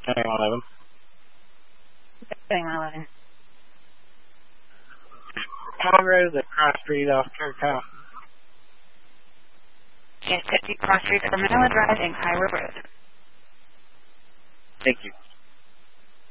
Heading 111. Heading 111. Conrad, the cross street off Kirkhouse. Yes, 50 Cross Street, Manila Drive, and Highway Road. Thank you.